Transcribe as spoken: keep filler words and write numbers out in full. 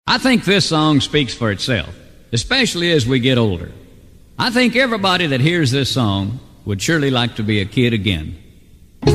I think this song speaks for itself, especially as we get older. I think everybody that hears this song would surely like to be a kid again.